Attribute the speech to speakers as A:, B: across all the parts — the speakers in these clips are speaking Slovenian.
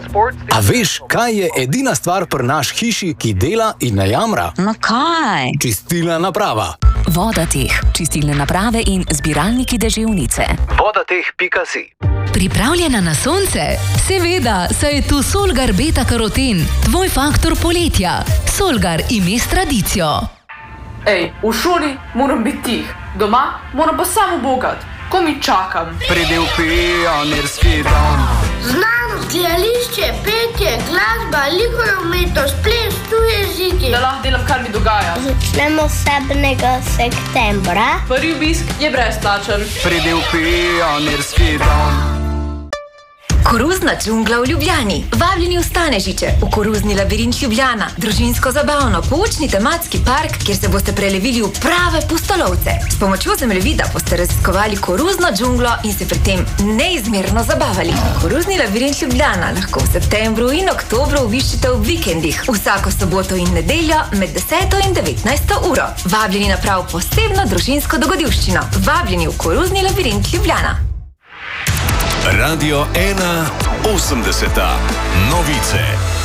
A: A veš, kaj je edina stvar pri naš hiši, ki dela in ne jamra?
B: No kaj?
A: Čistilna naprava.
C: Vodateh, čistilne naprave in zbiralniki deževnice.
A: Vodateh.si.
D: Pripravljena na sonce? Seveda, saj je tu Solgar Beta Karoten, tvoj faktor poletja. Solgar ime s tradicijo.
E: Ej, v šoli moram biti tih, doma moram pa samo bogat. Ko mi čakam?
F: Pridel pionirski dom.
G: Znam, gledališče, petje, glasba, likovna umetnost, ples, tuji jeziki.
E: Da lahko delam, kar mi dogaja.
G: Začnemo 7. septembra.
E: Prvi obisk je brezplačen.
F: Pridel pionirski dom.
H: Koruzna džungla v Ljubljani. Vabljeni v Stanežiče, v koruzni labirint Ljubljana. Družinsko zabavno, poučni tematski park, kjer se boste prelevili v prave pustolovce. S pomočjo zemljevida boste raziskovali koruzno džunglo in se pri tem neizmerno zabavali. Koruzni labirint Ljubljana lahko v septembru in oktobru obiščite v vikendih, vsako soboto in nedeljo med 10. in 19. uro. Vabljeni na prav posebno družinsko dogodivščino. Vabljeni v koruzni labirint Ljubljana.
I: Radio 1 80. Novice.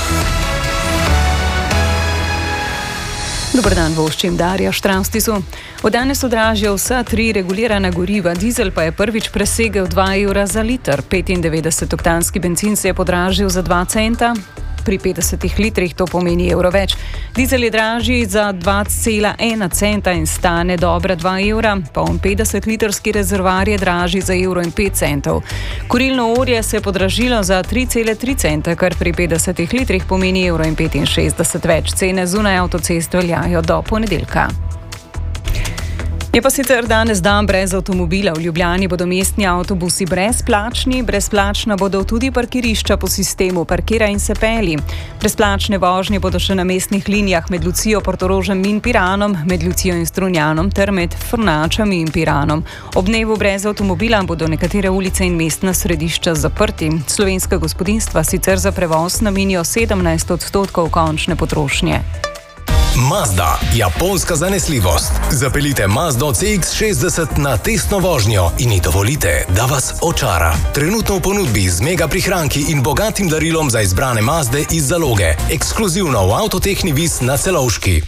J: Dober dan, voščim Darja Štravstisu. Od danes odražajo vsa 3 regulirana goriva, dizel pa je prvič presegel 2 evra za liter. 95-oktanski bencin se je podražil za 2 centa. Pri 50 litrih to pomeni evro več. Dizel je dražji za 2,1 centa in stane dobra 2 evra. Poln 50-litrski rezervoar je dražji za evro in 5 centov. Kurilno olje se je podražilo za 3,3 centa, kar pri 50 litrih pomeni evro in 65 več. Cene zunaj avtocest veljajo do ponedeljka. Je pa sicer danes dan brez avtomobila. V Ljubljani bodo mestni avtobusi brezplačni, brezplačna bodo tudi parkirišča po sistemu Parkiraj in se pelji. Brezplačne vožnje bodo še na mestnih linijah med Lucijo, Portorožem in Piranom, med Lucijo in Strunjanom ter med Frnačami in Piranom. Ob dnevu brez avtomobila bodo nekatere ulice in mestna središča zaprti. Slovenska gospodinjstva sicer za prevoz namenijo 17% končne potrošnje.
I: Mazda, japonska zanesljivost. Zapeljite Mazdo CX-60 na testno vožnjo in ji dovolite, da vas očara. Trenutno v ponudbi z mega prihranki in bogatim darilom za izbrane Mazde iz zaloge. Ekskluzivno v Avtotehni Vis na Celovški.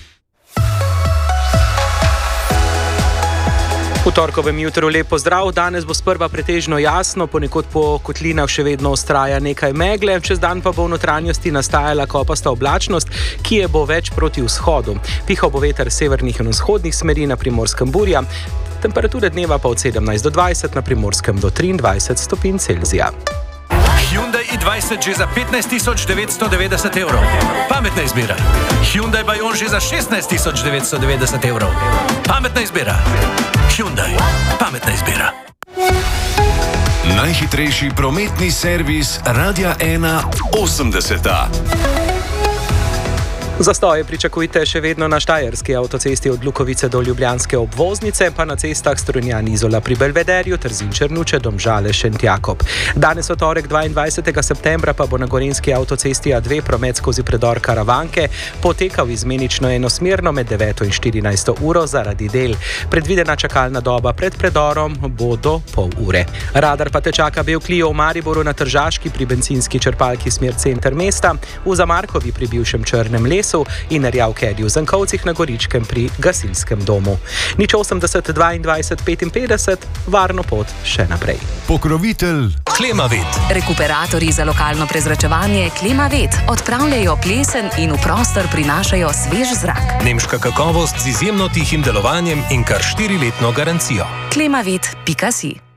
K: V torkovem jutru lep pozdrav. Danes bo sprva pretežno jasno, ponekod po kotlinah še vedno vztraja nekaj megle, čez dan pa bo v notranjosti nastajala kopasta oblačnost, ki je bo več proti vzhodu. Pihal bo veter severnih in vzhodnih smeri, na Primorskem burja. Temperature dneva pa od 17 do 20, na Primorskem do 23 stopinj Celzija.
L: Hyundai i20 že za 15.990 evrov. Pametna izbira. Hyundai Bayon že za 16.990 evrov. Pametna izbira. Hyundai. Pametna izbira.
I: Najhitrejši prometni servis Radia 1 80.
K: Zastoje pričakujte še vedno na Štajerski avtocesti od Lukovice do Ljubljanske obvoznice, pa na cestah Strunjan Izola pri Belvederju, Trzin Črnuče, Domžale, Šentjakob. Danes v torek 22. septembra pa bo na Gorenjski avtocesti A2 promet skozi predor Karavanke potekal izmenično enosmerno med 9. in 14. uro zaradi del. Predvidena čakalna doba pred predorom bo do pol ure. Radar pa te čaka bel Clio v Mariboru na Tržaški pri bencinski črpalki smer center mesta, v Zamarkovi pri bivšem Črnem lesu in na Rjavkerju v Zankovcih na Goričkem pri gasilskem domu. 080 22 55, varno pot še naprej.
I: Pokrovitelj
C: Klimavet. Rekuperatorji za lokalno prezračevanje Klimavet odpravljajo plesen in v prostor prinašajo svež zrak.
L: Nemška kakovost z izjemno tihim delovanjem in kar 4-letno garancijo.
C: Klimavet.si